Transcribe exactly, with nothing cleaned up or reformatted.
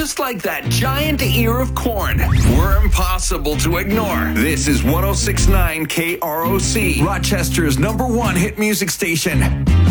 just like that giant ear of corn, were impossible to ignore. This is one oh six point nine K R O C, Rochester's number one hit music station.